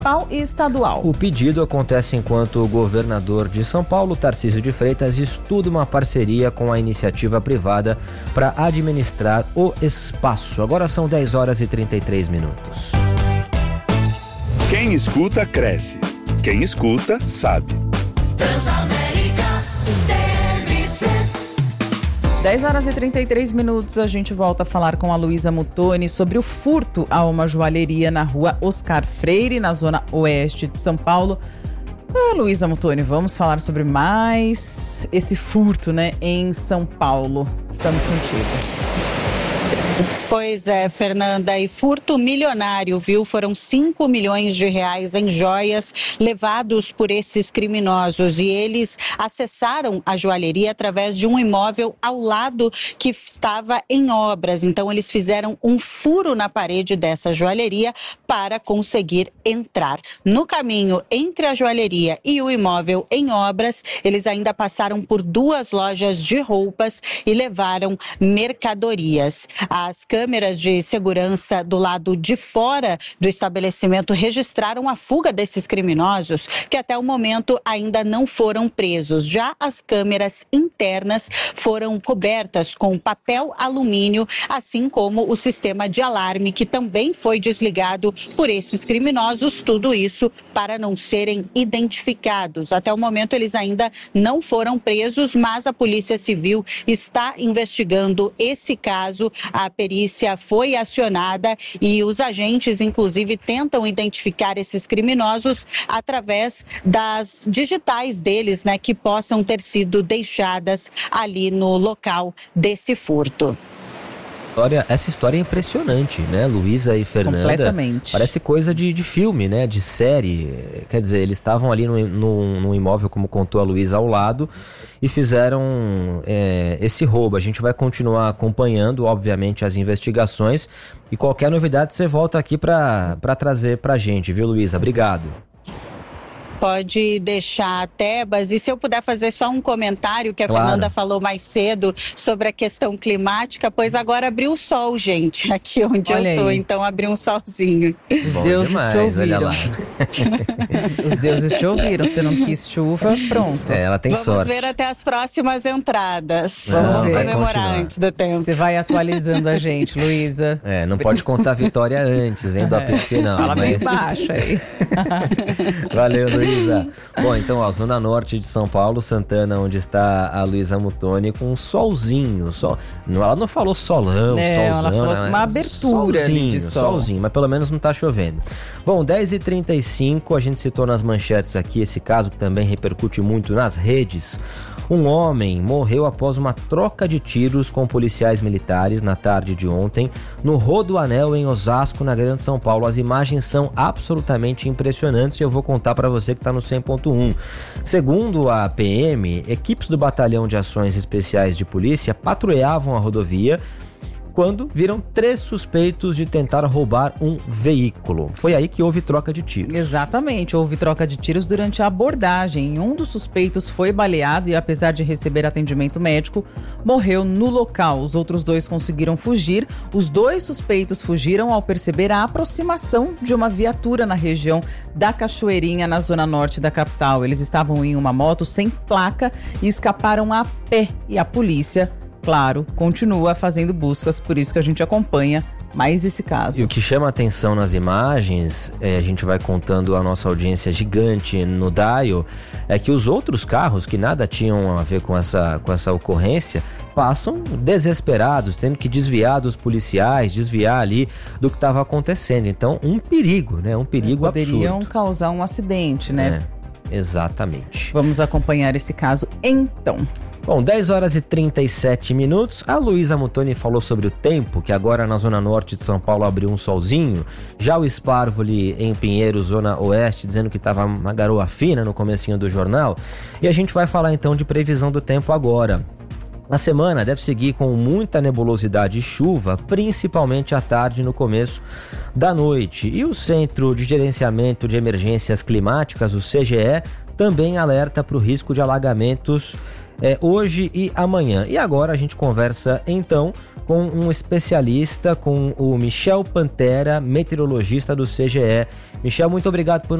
municipal e estadual. O pedido acontece enquanto o governador de São Paulo, Tarcísio de Freitas, estuda uma parceria com a iniciativa privada para administrar o espaço. Agora são 10 horas e 33 minutos. Quem escuta, cresce. Quem escuta, sabe. Transamérica, TMC. 10 horas e 33 minutos, a gente volta a falar com a Luísa Muttoni sobre o furto a uma joalheria na rua Oscar Freire, na zona oeste de São Paulo. Luísa Muttoni, vamos falar sobre mais esse furto, em São Paulo. Estamos contigo. Pois é, Fernanda, e furto milionário, viu? Foram 5 milhões de reais em joias levados por esses criminosos e eles acessaram a joalheria através de um imóvel ao lado que estava em obras. Então eles fizeram um furo na parede dessa joalheria para conseguir entrar. No caminho entre a joalheria e o imóvel em obras, eles ainda passaram por 2 lojas de roupas e levaram mercadorias. As câmeras de segurança do lado de fora do estabelecimento registraram a fuga desses criminosos, que até o momento ainda não foram presos. Já as câmeras internas foram cobertas com papel alumínio, assim como o sistema de alarme, que também foi desligado por esses criminosos, tudo isso para não serem identificados. Até o momento eles ainda não foram presos, mas a Polícia Civil está investigando esse caso. A perícia foi acionada e os agentes, inclusive, tentam identificar esses criminosos através das digitais deles, que possam ter sido deixadas ali no local desse furto. Essa história é impressionante, Luísa e Fernanda? Completamente. Parece coisa de filme, de série. Quer dizer, eles estavam ali num imóvel, como contou a Luísa, ao lado, e fizeram esse roubo. A gente vai continuar acompanhando, obviamente, as investigações, e qualquer novidade você volta aqui para trazer pra gente, viu, Luísa? Obrigado. Pode deixar, Tebas. E se eu puder fazer só um comentário que a Fernanda falou mais cedo sobre a questão climática, pois agora abriu o sol, gente, aqui onde eu tô, então abriu um solzinho. Os deuses te ouviram. Os deuses te ouviram, você não quis chuva, pronto. Ela tem sorte. Vamos ver até as próximas entradas. Vamos comemorar antes do tempo. Você vai atualizando a gente, Luísa. Não pode contar a vitória antes, do apetite não. Fala bem baixo aí. Valeu, Luísa. Bom, então, zona norte de São Paulo, Santana, onde está a Luísa Muttoni, com um solzinho. Ela não falou solão, solzão. Ela falou uma abertura de sol. Solzinho, mas pelo menos não está chovendo. Bom, 10h35, a gente citou nas manchetes aqui esse caso que também repercute muito nas redes. Um homem morreu após uma troca de tiros com policiais militares na tarde de ontem no Rodoanel, em Osasco, na Grande São Paulo. As imagens são absolutamente impressionantes e eu vou contar para você que está no 100.1. Segundo a PM, equipes do Batalhão de Ações Especiais de Polícia patrulhavam a rodovia quando viram 3 suspeitos de tentar roubar um veículo. Foi aí que houve troca de tiros. Exatamente, houve troca de tiros durante a abordagem. Um dos suspeitos foi baleado e, apesar de receber atendimento médico, morreu no local. Os outros 2 conseguiram fugir. Os 2 suspeitos fugiram ao perceber a aproximação de uma viatura na região da Cachoeirinha, na zona norte da capital. Eles estavam em uma moto sem placa e escaparam a pé. E a polícia, claro, continua fazendo buscas, por isso que a gente acompanha mais esse caso. E o que chama a atenção nas imagens, a gente vai contando a nossa audiência gigante no Dial, é que os outros carros que nada tinham a ver com essa ocorrência passam desesperados, tendo que desviar dos policiais, desviar ali do que estava acontecendo. Então, um perigo, Um perigo absurdo. Poderiam causar um acidente, Exatamente. Vamos acompanhar esse caso então. Bom, 10h37. A Luísa Muttoni falou sobre o tempo, que agora na zona norte de São Paulo abriu um solzinho. Já o Sparvoli em Pinheiros, zona oeste, dizendo que estava uma garoa fina no comecinho do jornal. E a gente vai falar então de previsão do tempo agora. A semana deve seguir com muita nebulosidade e chuva, principalmente à tarde e no começo da noite. E o Centro de Gerenciamento de Emergências Climáticas, o CGE, também alerta para o risco de alagamentos hoje e amanhã. E agora a gente conversa então com um especialista, com o Michel Pantera, meteorologista do CGE. Michel, muito obrigado por